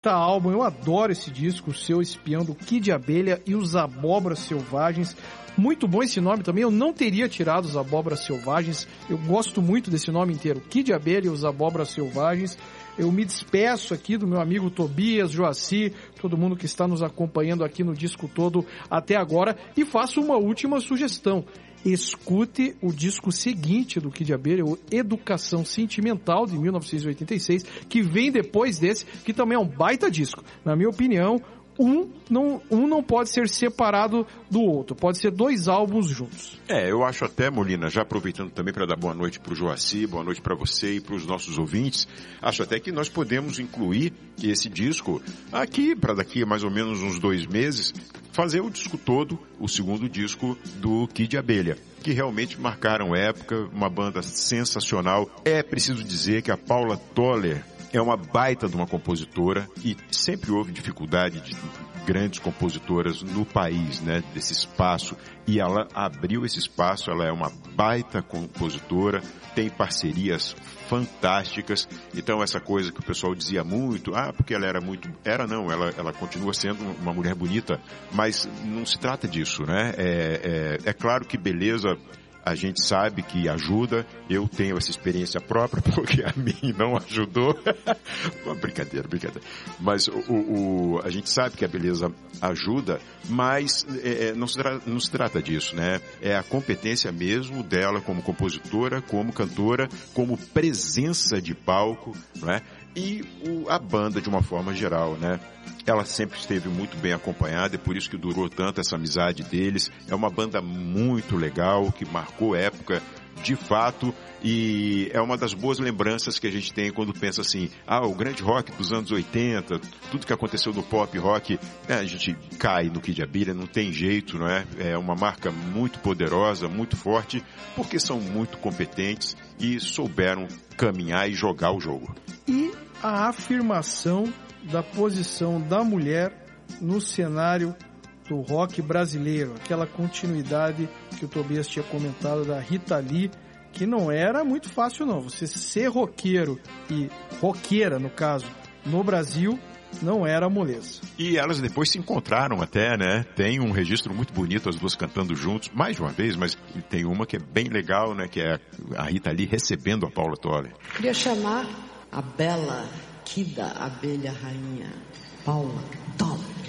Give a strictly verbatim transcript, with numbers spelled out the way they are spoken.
baita álbum, eu adoro esse disco, o Seu Espião, do Kid Abelha e os Abóboras Selvagens. Muito bom esse nome também, eu não teria tirado os Abóboras Selvagens, eu gosto muito desse nome inteiro, Kid Abelha e os Abóboras Selvagens. Eu me despeço aqui do meu amigo Tobias, Joaci, todo mundo que está nos acompanhando aqui no disco todo até agora, e faço uma última sugestão. Escute o disco seguinte do Kid Abelha, o Educação Sentimental, de mil novecentos e oitenta e seis, que vem depois desse, que também é um baita disco. Na minha opinião, um não, um não pode ser separado do outro, pode ser dois álbuns juntos. É, eu acho até, Molina, já aproveitando também para dar boa noite para o Joaci, boa noite para você e para os nossos ouvintes, acho até que nós podemos incluir esse disco aqui, para daqui a mais ou menos uns dois meses, fazer o disco todo, o segundo disco do Kid Abelha, que realmente marcaram época, uma banda sensacional. É preciso dizer que a Paula Toller é uma baita de uma compositora e sempre houve dificuldade de grandes compositoras no país, né, desse espaço, e ela abriu esse espaço. Ela é uma baita compositora, tem parcerias fantásticas. Então essa coisa que o pessoal dizia muito, ah, porque ela era muito, era não, ela, ela continua sendo uma mulher bonita, mas não se trata disso, né, é, é, é claro que beleza a gente sabe que ajuda, eu tenho essa experiência própria, porque a mim não ajudou. brincadeira, brincadeira. Mas o, o, a gente sabe que a beleza ajuda, mas é, não, se tra- não se trata disso, né? É a competência mesmo dela como compositora, como cantora, como presença de palco, não é? E o, a banda de uma forma geral, né? Ela sempre esteve muito bem acompanhada, é por isso que durou tanto essa amizade deles. É uma banda muito legal, que marcou época de fato, e é uma das boas lembranças que a gente tem quando pensa assim, ah, o grande rock dos anos oitenta, tudo que aconteceu no pop rock, né, a gente cai no Kid Abelha, não tem jeito, não é? É uma marca muito poderosa, muito forte, porque são muito competentes e souberam caminhar e jogar o jogo. E a afirmação da posição da mulher no cenário do rock brasileiro, aquela continuidade que o Tobias tinha comentado da Rita Lee, que não era muito fácil não, você ser roqueiro e roqueira no caso, no Brasil, não era moleza. E elas depois se encontraram até, né? Tem um registro muito bonito, as duas cantando juntos, mais de uma vez, mas tem uma que é bem legal, né? Que é a Rita Lee recebendo a Paula Toller. Queria chamar a bela Kida Abelha Rainha, Paula Toller.